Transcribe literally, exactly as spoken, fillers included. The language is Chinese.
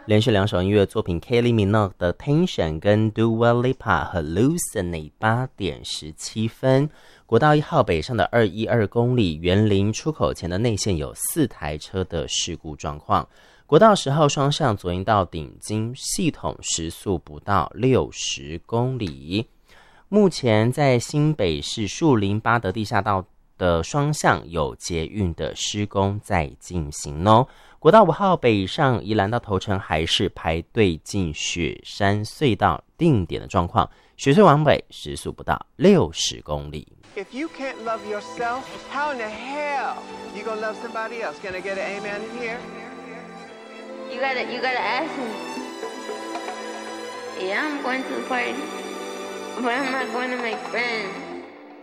连续两首音乐作品 Kylie Minogue 的 Tension 跟 Dua Lipa 和 Hallucinate 八点十七分。国道一号北上的二一二公里园林出口前的内线有四台车的事故状况。国道十号双向左营到顶金系统时速不到六十公里。目前在新北市树林八德地下道的双向有捷运的施工在进行哦。国道五号北上宜兰到头城还是排队进雪山隧道定点的状况，雪隧往北时速不到六十公里。 If you can't love yourself, how in the hell you gonna love somebody else? Can I get an amen in here? You gotta, you gotta ask me. Yeah, I'm going to the party, but I'm not going to make friends.